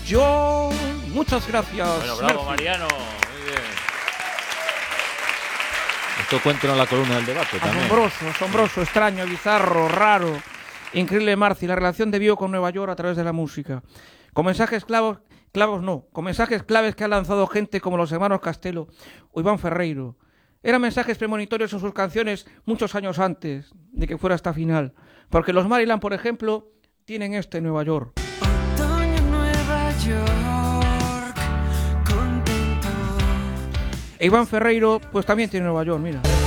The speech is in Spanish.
York. Muchas gracias. Bueno, bravo, Merci. Mariano. Muy bien. Esto cuento en la columna del debate también. Asombroso, extraño, bizarro, raro. Increíble, Marci, la relación de Vigo con Nueva York a través de la música. Con mensajes con mensajes claves que ha lanzado gente como los hermanos Castelo o Iván Ferreiro. Eran mensajes premonitorios en sus canciones muchos años antes de que fuera esta final. Porque los Maryland, por ejemplo, tienen este Nueva York. Otoño, Nueva York, contento. E Iván Ferreiro, pues también tiene Nueva York, mira.